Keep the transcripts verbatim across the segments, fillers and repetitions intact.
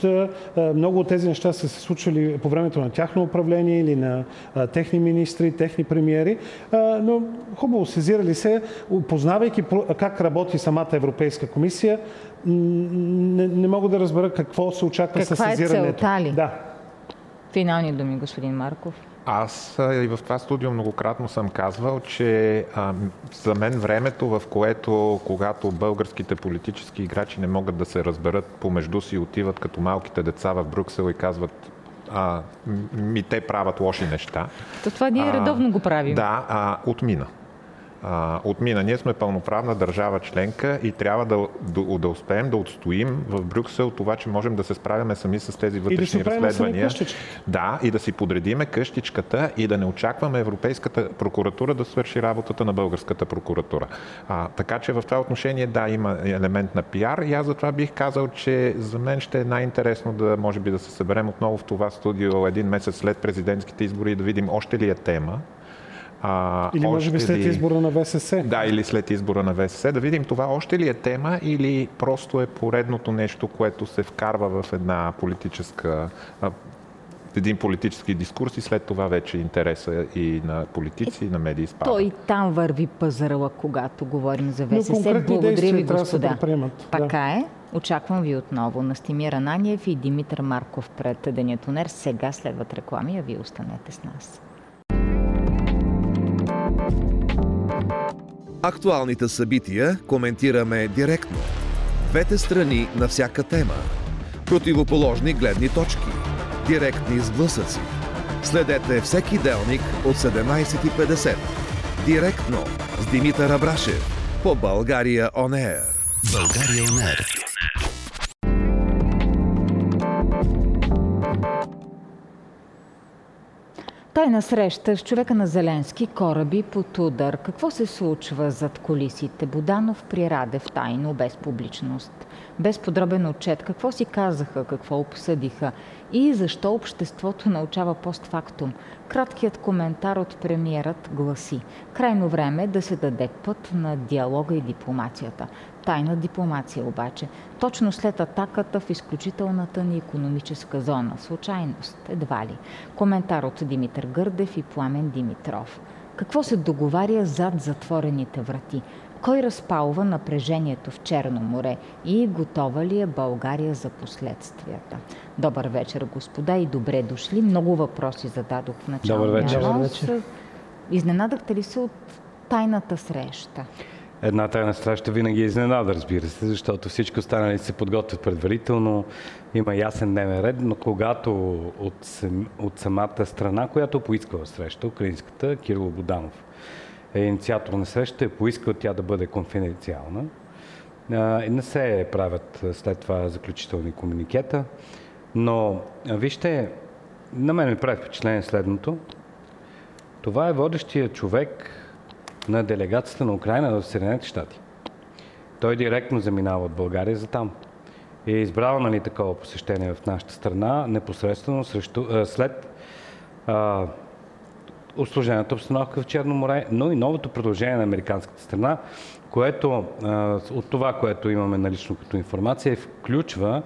Много от тези неща са се случвали по времето на тяхно управление или на техни министри, техни премиери, но хубаво сезирали се, познавайки как работи самата Европейска комисия, не, не мога да разбера какво се очаква със сезирането. Каква е целта ли? Да. Финални думи, господин Марков. Аз и в това студио многократно съм казвал, че а, за мен времето, в което, когато българските политически играчи не могат да се разберат помежду си, отиват като малките деца в Брюксел и казват, а, ми те правят лоши неща. То това ние редовно го правим. Да, а, отмина. А, отмина. Ние сме пълноправна държава членка и трябва да, да, да успеем да отстоим в Брюксел това, че можем да се справяме сами с тези вътрешни да разследвания. Да, и да си подредиме къщичката и да не очакваме Европейската прокуратура да свърши работата на българската прокуратура. А, така че в това отношение да, има елемент на пиар и аз затова бих казал, че за мен ще е най-интересно да може би да се съберем отново в това студио един месец след президентските избори и да видим още ли е тема. А, или може би след ли... избора на ВСС. Да, или след избора на ВСС. Да видим това още ли е тема или просто е поредното нещо, което се вкарва в една политическа, един политически дискурс и след това вече интереса и на политици, и на медии спада. Той там върви пъзърла, когато говорим за ВСС. Благодаря ви, господа. Така да. е. Очаквам ви отново. Настимир Ананиев и Димитър Марков пред Денятонер. Сега следват реклами, а вие останете с нас. Актуалните събития коментираме директно. Двете страни на всяка тема. Противоположни гледни точки. Директни сблъсъци. Следете всеки делник от седемнайсет и петдесет. Директно с Димитър Абрашев по България Он Еър. България Он Еър. Тайна среща с човека на Зеленски, кораби под удар. Какво се случва зад кулисите? Буданов при Радев тайно, без публичност, без подробен отчет. Какво си казаха, какво обсъдиха и защо обществото научава постфактум? Краткият коментар от премиерът гласи: крайно време е да се даде път на диалога и дипломацията. Тайна дипломация обаче, точно след атаката в изключителната ни икономическа зона. Случайност? Едва ли. Коментар от Димитър Гърдев и Пламен Димитров. Какво се договаря зад затворените врати? Кой разпалва напрежението в Черно море? И готова ли е България за последствията? Добър вечер, господа, и добре дошли. Много въпроси зададох в началото. Добър вечер. Добър вечер. Изненадахте ли се от тайната среща? Една тайна среща винаги е изненада, разбира се, защото всички останали се подготвят предварително, има ясен дневен ред, но когато от, от самата страна, която поискала среща, украинската, Кирило Буданов е инициатор на среща, е поискал тя да бъде конфиденциална. Не се правят след това заключителни комуникета, но вижте, на мен ми прави впечатление следното. Това е водещия човек на делегацията на Украйна в Съединените щати. Той директно заминава от България за там. И е избрал, нали, такова посещение в нашата страна непосредствено срещу, а, след а, усложнената обстановка в Черно море, но и новото предложение на американската страна, което а, от това, което имаме налично като информация, включва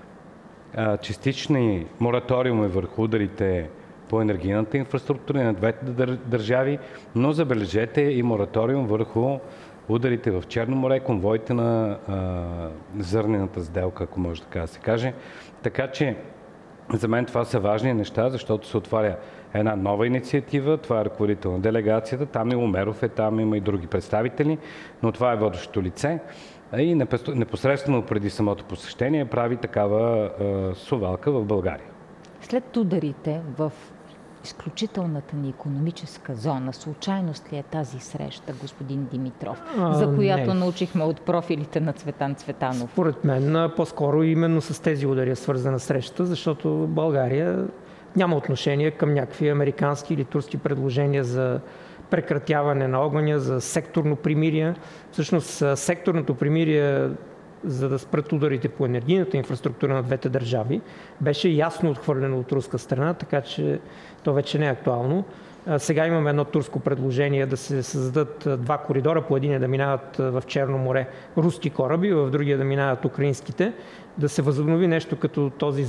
а, частични мораториуми върху ударите по енергийната инфраструктура на двете държави, но забележете и мораториум върху ударите в Черно море, конвоите на а, зърнената сделка, ако може така да се каже. Така че за мен това са важни неща, защото се отваря една нова инициатива. Това е ръководител на делегацията. Там и Умеров е, там има и други представители, но това е водещото лице. И непосредствено преди самото посещение прави такава а, сувалка в България. След ударите в изключителната ни икономическа зона, случайност ли е тази среща, господин Димитров, а, за която не. научихме от профилите на Цветан Цветанов? Според мен, по-скоро именно с тези удари е свързана среща, защото България няма отношение към някакви американски или турски предложения за прекратяване на огъня, за секторно примирие. Всъщност, секторното примирие, за да спрат ударите по енергийната инфраструктура на двете държави, беше ясно отхвърлено от руска страна, така че то вече не е актуално. Сега имаме едно турско предложение да се създадат два коридора, по един е да минават в Черно море руски кораби, в другия да минават украинските, да се възобнови нещо като този